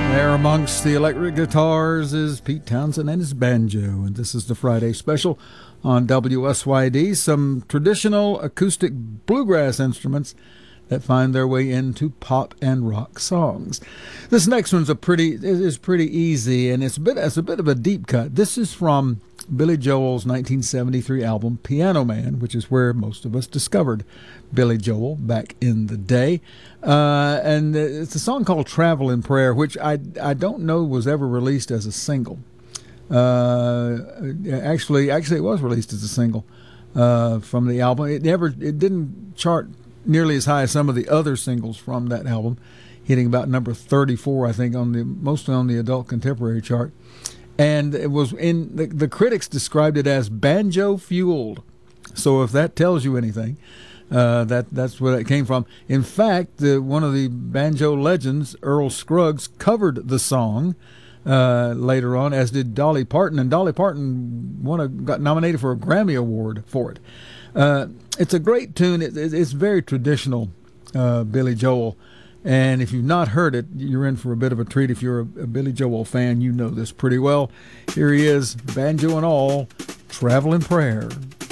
There amongst the electric guitars is Pete Townsend and his banjo, and this is the Friday special on WSYD. Some traditional acoustic bluegrass instruments that find their way into pop and rock songs. This next one's pretty easy, and it's a bit of a deep cut. This is from Billy Joel's 1973 album Piano Man, which is where most of us discovered Billy Joel back in the day. And it's a song called Traveling Prayer, which I don't know was ever released as a single. Actually, it was released as a single from the album. It didn't chart nearly as high as some of the other singles from that album, hitting about number 34, I think, mostly on the adult contemporary chart. And it was the critics described it as banjo fueled. So if that tells you anything, that's where that came from. In fact, one of the banjo legends, Earl Scruggs, covered the song later on, as did Dolly Parton, and Dolly Parton got nominated for a Grammy Award for it. It's a great tune. It's very traditional, Billy Joel. And if you've not heard it, you're in for a bit of a treat. If you're a Billy Joel fan, you know this pretty well. Here he is, banjo and all, Traveling Prayer.